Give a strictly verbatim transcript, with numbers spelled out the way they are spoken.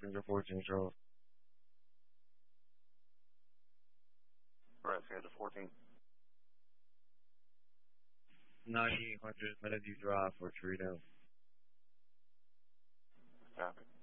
passenger fourteen, Charles. Right, schedule fourteen. ninety-eight hundred Meadowview Drive for Torito. Copy.